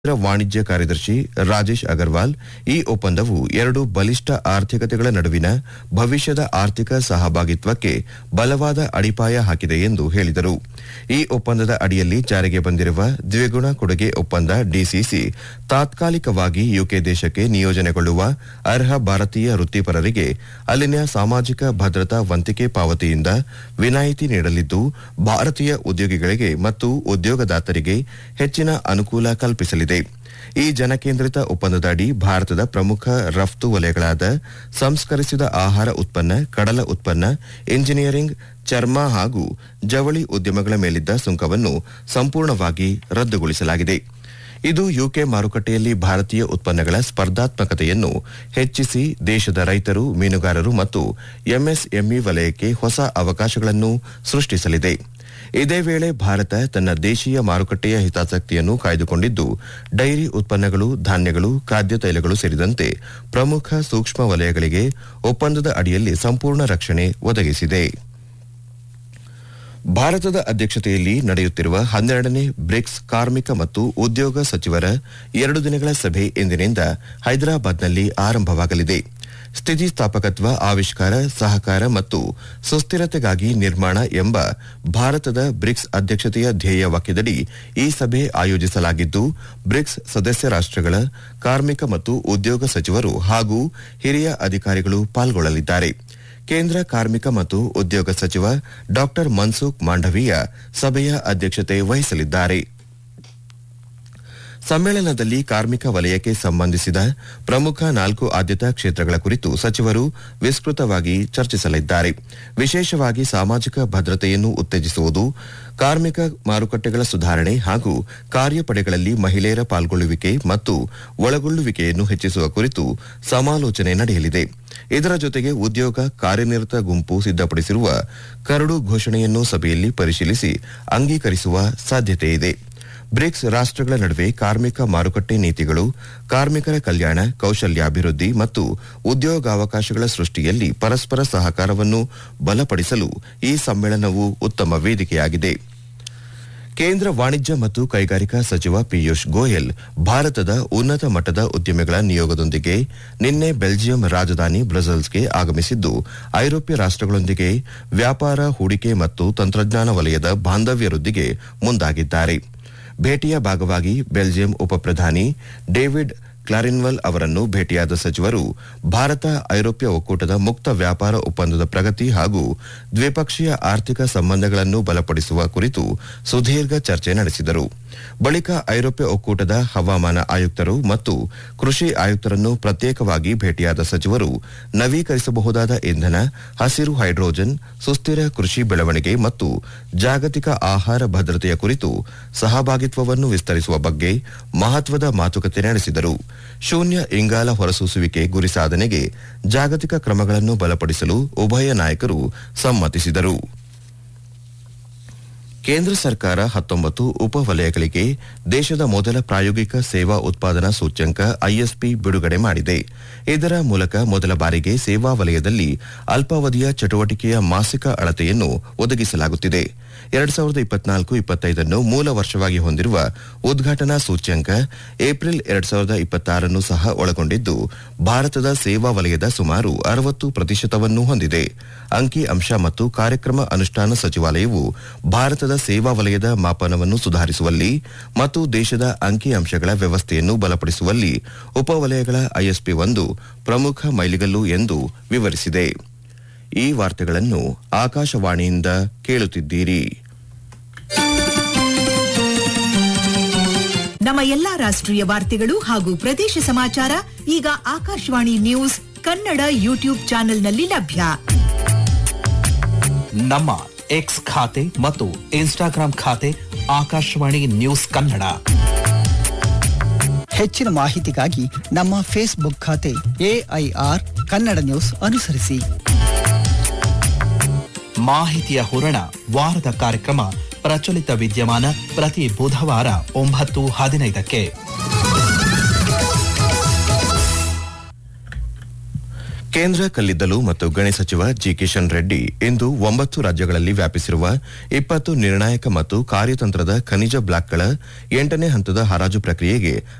ವಾಣಿಜ್ಯ ಕಾರ್ಯದರ್ಶಿ ರಾಜೇಶ್ ಅಗರ್ವಾಲ್ ಈ ಒಪ್ಪಂದವು ಎರಡು ಬಲಿಷ್ಠ ಆರ್ಥಿಕತೆಗಳ ನಡುವಿನ ಭವಿಷ್ಯದ ಆರ್ಥಿಕ ಸಹಭಾಗಿತ್ವಕ್ಕೆ ಬಲವಾದ ಅಡಿಪಾಯ ಹಾಕಿದೆ ಎಂದು ಹೇಳಿದರು. ಈ ಒಪ್ಪಂದದ ಅಡಿಯಲ್ಲಿ ಜಾರಿಗೆ ಬಂದಿರುವ ದ್ವಿಗುಣ ಕೊಡುಗೆ ಒಪ್ಪಂದ ಡಿಸಿಸಿ ತಾತ್ಕಾಲಿಕವಾಗಿ ಯುಕೆ ದೇಶಕ್ಕೆ ನಿಯೋಜನೆಗೊಳ್ಳುವ ಅರ್ಹ ಭಾರತೀಯ ವೃತ್ತಿಪರರಿಗೆ ಅಲ್ಲಿನ ಸಾಮಾಜಿಕ ಭದ್ರತಾ ವಂತಿಕೆ ಪಾವತಿಯಿಂದ ವಿನಾಯಿತಿ ನೀಡಲಿದ್ದು, ಭಾರತೀಯ ಉದ್ಯೋಗಿಗಳಿಗೆ ಮತ್ತು ಉದ್ಯೋಗದಾತರಿಗೆ ಹೆಚ್ಚಿನ ಅನುಕೂಲ ಕಲ್ಪಿಸಲಿದೆ. ಈ ಜನಕೇಂದ್ರಿತ ಒಪ್ಪಂದದ ಅಡಿ ಭಾರತದ ಪ್ರಮುಖ ರಫ್ತು ವಲಯಗಳಾದ ಸಂಸ್ಕರಿಸಿದ ಆಹಾರ ಉತ್ಪನ್ನ, ಕಡಲ ಉತ್ಪನ್ನ, ಇಂಜಿನಿಯರಿಂಗ್, ಚರ್ಮ ಹಾಗೂ ಜವಳಿ ಉದ್ಯಮಗಳ ಮೇಲಿದ್ದ ಸುಂಕವನ್ನು ಸಂಪೂರ್ಣವಾಗಿ ರದ್ದುಗೊಳಿಸಲಾಗಿದೆ. ಇದು ಯುಕೆ ಮಾರುಕಟ್ಟೆಯಲ್ಲಿ ಭಾರತೀಯ ಉತ್ಪನ್ನಗಳ ಸ್ಪರ್ಧಾತ್ಮಕತೆಯನ್ನು ಹೆಚ್ಚಿಸಿ ದೇಶದ ರೈತರು, ಮೀನುಗಾರರು ಮತ್ತು ಎಂಎಸ್ಎಂಇ ವಲಯಕ್ಕೆ ಹೊಸ ಅವಕಾಶಗಳನ್ನು ಸೃಷ್ಟಿಸಲಿದೆ. ಇದೇ ವೇಳೆ ಭಾರತ ತನ್ನ ದೇಶೀಯ ಮಾರುಕಟ್ಟೆಯ ಹಿತಾಸಕ್ತಿಯನ್ನು ಕಾಯ್ದುಕೊಂಡಿದ್ದು, ಡೈರಿ ಉತ್ಪನ್ನಗಳು, ಧಾನ್ಯಗಳು, ಖಾದ್ಯ ತೈಲಗಳು ಸೇರಿದಂತೆ ಪ್ರಮುಖ ಸೂಕ್ಷ್ಮ ವಲಯಗಳಿಗೆ ಒಪ್ಪಂದದ ಅಡಿಯಲ್ಲಿ ಸಂಪೂರ್ಣ ರಕ್ಷಣೆ ಒದಗಿಸಿದೆ. ಭಾರತದ ಅಧ್ಯಕ್ಷತೆಯಲ್ಲಿ ನಡೆಯುತ್ತಿರುವ 12ನೇ ಬ್ರಿಕ್ಸ್ ಕಾರ್ಮಿಕ ಮತ್ತು ಉದ್ಯೋಗ ಸಚಿವರ 2 ದಿನಗಳ ಸಭೆ ಇಂದಿನಿಂದ ಹೈದರಾಬಾದ್ನಲ್ಲಿ ಆರಂಭವಾಗಲಿದೆ. ಸ್ಥಿತಿಸ್ಥಾಪಕತ್ವ, ಆವಿಷ್ಕಾರ, ಸಹಕಾರ ಮತ್ತು ಸುಸ್ಥಿರತೆಗಾಗಿ ನಿರ್ಮಾಣ ಎಂಬ ಭಾರತದ ಬ್ರಿಕ್ಸ್ ಅಧ್ಯಕ್ಷತೆಯ ಧ್ಯೇಯ ವಾಕ್ಯದಡಿ ಈ ಸಭೆ ಆಯೋಜಿಸಲಾಗಿದ್ದು, ಬ್ರಿಕ್ಸ್ ಸದಸ್ಯ ರಾಷ್ಟಗಳ ಕಾರ್ಮಿಕ ಮತ್ತು ಉದ್ಯೋಗ ಸಚಿವರು ಹಾಗೂ ಹಿರಿಯ ಅಧಿಕಾರಿಗಳು ಪಾಲ್ಗೊಳ್ಳಲಿದ್ದಾರೆ. ಕೇಂದ್ರ ಕಾರ್ಮಿಕ ಮತ್ತು ಉದ್ಯೋಗ ಸಚಿವ ಡಾ ಮನ್ಸುಖ್ ಮಾಂಡವೀಯ ಸಭೆಯ ಅಧ್ಯಕ್ಷತೆ ವಹಿಸಲಿದ್ದಾರೆ. ಸಮ್ಮೇಳನದಲ್ಲಿ ಕಾರ್ಮಿಕ ವಲಯಕ್ಕೆ ಸಂಬಂಧಿಸಿದ ಪ್ರಮುಖ 4 ಆದ್ಯತಾ ಕ್ಷೇತ್ರಗಳ ಕುರಿತು ಸಚಿವರು ವಿಸ್ತೃತವಾಗಿ ಚರ್ಚಿಸಲಿದ್ದಾರೆ. ವಿಶೇಷವಾಗಿ ಸಾಮಾಜಿಕ ಭದ್ರತೆಯನ್ನು ಉತ್ತೇಜಿಸುವುದು, ಕಾರ್ಮಿಕ ಮಾರುಕಟ್ಟೆಗಳ ಸುಧಾರಣೆ ಹಾಗೂ ಕಾರ್ಯಪಡೆಗಳಲ್ಲಿ ಮಹಿಳೆಯರ ಪಾಲ್ಗೊಳ್ಳುವಿಕೆ ಮತ್ತು ಒಳಗೊಳ್ಳುವಿಕೆಯನ್ನು ಹೆಚ್ಚಿಸುವ ಕುರಿತು ಸಮಾಲೋಚನೆ ನಡೆಯಲಿದೆ. ಇದರ ಜೊತೆಗೆ ಉದ್ಯೋಗ ಕಾರ್ಯನಿರತ ಗುಂಪು ಸಿದ್ದಪಡಿಸಿರುವ ಕರಡು ಘೋಷಣೆಯನ್ನು ಸಭೆಯಲ್ಲಿ ಪರಿಶೀಲಿಸಿ ಅಂಗೀಕರಿಸುವ ಸಾಧ್ಯತೆಯಿದೆ. ಬ್ರಿಕ್ಸ್ ರಾಷ್ಟಗಳ ನಡುವೆ ಕಾರ್ಮಿಕ ಮಾರುಕಟ್ಟೆ ನೀತಿಗಳು, ಕಾರ್ಮಿಕರ ಕಲ್ಯಾಣ, ಕೌಶಲ್ಯಾಭಿವೃದ್ಧಿ ಮತ್ತು ಉದ್ಯೋಗಾವಕಾಶಗಳ ಸೃಷ್ಟಿಯಲ್ಲಿ ಪರಸ್ಪರ ಸಹಕಾರವನ್ನು ಬಲಪಡಿಸಲು ಈ ಸಮ್ಮೇಳನವು ಉತ್ತಮ ವೇದಿಕೆಯಾಗಿದೆ. ಕೇಂದ್ರ ವಾಣಿಜ್ಯ ಮತ್ತು ಕೈಗಾರಿಕಾ ಸಚಿವ ಪಿಯೂಷ್ ಗೋಯಲ್ ಭಾರತದ ಉನ್ನತ ಮಟ್ಟದ ಉದ್ಯಮಿಗಳ ನಿಯೋಗದೊಂದಿಗೆ ನಿನ್ನೆ ಬೆಲ್ಜಿಯಂ ರಾಜಧಾನಿ ಬ್ರಸೆಲ್ಸ್ಗೆ ಆಗಮಿಸಿದ್ದು, ಐರೋಪ್ಯ ರಾಷ್ಟಗಳೊಂದಿಗೆ ವ್ಯಾಪಾರ, ಹೂಡಿಕೆ ಮತ್ತು ತಂತ್ರಜ್ಞಾನ ವಲಯದ ಬಾಂಧವ್ಯ ವೃದ್ಧಿಗೆ ಮುಂದಾಗಿದ್ದಾರೆ. ಭೇಟಿಯ ಭಾಗವಾಗಿ ಬೆಲ್ಜಿಯಂ ಉಪಪ್ರಧಾನಿ ಡೇವಿಡ್ ಕ್ಲಾರಿನ್ವಲ್ ಅವರನ್ನು ಭೇಟಿಯಾದ ಸಚಿವರು ಭಾರತ ಐರೋಪ್ಯ ಒಕ್ಕೂಟದ ಮುಕ್ತ ವ್ಯಾಪಾರ ಒಪ್ಪಂದದ ಪ್ರಗತಿ ಹಾಗೂ ದ್ವಿಪಕ್ಷೀಯ ಆರ್ಥಿಕ ಸಂಬಂಧಗಳನ್ನು ಬಲಪಡಿಸುವ ಕುರಿತು ಸುದೀರ್ಘ ಚರ್ಚೆ ನಡೆಸಿದರು. ಬಳಿಕ ಐರೋಪ್ಯ ಒಕ್ಕೂಟದ ಹವಾಮಾನ ಆಯುಕ್ತರು ಮತ್ತು ಕೃಷಿ ಆಯುಕ್ತರನ್ನು ಪ್ರತ್ಯೇಕವಾಗಿ ಭೇಟಿಯಾದ ಸಚಿವರು ನವೀಕರಿಸಬಹುದಾದ ಇಂಧನ, ಹಸಿರು ಹೈಡ್ರೋಜನ್, ಸುಸ್ಥಿರ ಕೃಷಿ ಬೆಳವಣಿಗೆ ಮತ್ತು ಜಾಗತಿಕ ಆಹಾರ ಭದ್ರತೆಯ ಕುರಿತು ಸಹಭಾಗಿತ್ವವನ್ನು ವಿಸ್ತರಿಸುವ ಬಗ್ಗೆ ಮಹತ್ವದ ಮಾತುಕತೆ ನಡೆಸಿದರು. ಶೂನ್ಯ ಇಂಗಾಲ ಹೊರಸೂಸುವಿಕೆ ಗುರಿ ಸಾಧನೆಗೆ ಜಾಗತಿಕ ಕ್ರಮಗಳನ್ನು ಬಲಪಡಿಸಲು ಉಭಯ ನಾಯಕರು ಸಮ್ಮತಿಸಿದರು. ಕೇಂದ್ರ ಸರ್ಕಾರ 19 ಉಪವಲಯಗಳಿಗೆ ದೇಶದ ಮೊದಲ ಪ್ರಾಯೋಗಿಕ ಸೇವಾ ಉತ್ಪಾದನಾ ಸೂಚ್ಯಂಕ ಐಎಸ್ಪಿ ಬಿಡುಗಡೆ ಮಾಡಿದೆ. ಇದರ ಮೂಲಕ ಮೊದಲ ಬಾರಿಗೆ ಸೇವಾ ವಲಯದಲ್ಲಿ ಅಲ್ಪಾವಧಿಯ ಚಟುವಟಿಕೆಯ ಮಾಸಿಕ ಅಳತೆಯನ್ನು ಒದಗಿಸಲಾಗುತ್ತಿದೆ. 2024-25 ಮೂಲ ವರ್ಷವಾಗಿ ಹೊಂದಿರುವ ಉದ್ಘಾಟನಾ ಸೂಚ್ಯಂಕ ಏಪ್ರಿಲ್ 2026 ಸಹ ಒಳಗೊಂಡಿದ್ದು, ಭಾರತದ ಸೇವಾ ವಲಯದ ಸುಮಾರು 60% ಹೊಂದಿದೆ. ಅಂಕಿ ಅಂಶ ಮತ್ತು ಕಾರ್ಯಕ್ರಮ ಅನುಷ್ಠಾನ ಸಚಿವಾಲಯವು ಭಾರತದ ಸೇವಾ ವಲಯದ ಮಾಪನವನ್ನು ಸುಧಾರಿಸುವಲ್ಲಿ ಮತ್ತು ದೇಶದ ಅಂಕಿ ಅಂಶಗಳ ವ್ಯವಸ್ಥೆಯನ್ನು ಬಲಪಡಿಸುವಲ್ಲಿ ಉಪವಲಯಗಳ ಐಎಸ್ಪಿ ಒಂದು ಪ್ರಮುಖ ಮೈಲಿಗಲ್ಲು ಎಂದು ವಿವರಿಸಿದೆ. ಈ ವಾರ್ತೆಗಳನ್ನು ಆಕಾಶವಾಣಿಯಿಂದ ಕೇಳುತ್ತಿದ್ದೀರಿ. ನಮ್ಮ ಎಲ್ಲಾ ರಾಷ್ಟ್ರೀಯ ವಾರ್ತೆಗಳು ಹಾಗೂ ಪ್ರದೇಶ ಸಮಾಚಾರ ಈಗ ಆಕಾಶವಾಣಿ ನ್ಯೂಸ್ ಕನ್ನಡ ಯೂಟ್ಯೂಬ್ ಚಾನೆಲ್ನಲ್ಲಿ ಲಭ್ಯ. ನಮ್ಮ ಎಕ್ಸ್ ಖಾತೆ ಮತ್ತು ಇನ್ಸ್ಟಾಗ್ರಾಂ ಖಾತೆ ಆಕಾಶವಾಣಿ ನ್ಯೂಸ್ ಕನ್ನಡ. ಹೆಚ್ಚಿನ ಮಾಹಿತಿಗಾಗಿ ನಮ್ಮ ಫೇಸ್ಬುಕ್ ಖಾತೆ ಎಐಆರ್ ಕನ್ನಡ ನ್ಯೂಸ್ ಅನುಸರಿಸಿ. ಮಾಹಿತಿಯ ಹೂರಣ ವಾರದ ಕಾರ್ಯಕ್ರಮ ಪ್ರಚಲಿತ ವಿದ್ಯಮಾನ ಪ್ರತಿ ಬುಧವಾರ 9:15. ಕೇಂದ್ರ ಕಲ್ಲಿದ್ದಲು ಮತ್ತು ಗಣಿ ಸಚಿವ ಜಿ ಕಿಶನ್ ರೆಡ್ಡಿ ಇಂದು 9 ರಾಜ್ಯಗಳಲ್ಲಿ ವ್ಯಾಪಿಸಿರುವ 20 ನಿರ್ಣಾಯಕ ಮತ್ತು ಕಾರ್ಯತಂತ್ರದ ಖನಿಜ ಬ್ಲಾಕ್ಗಳ 8ನೇ ಹಂತದ ಹರಾಜು ಪ್ರಕ್ರಿಯೆಗೆ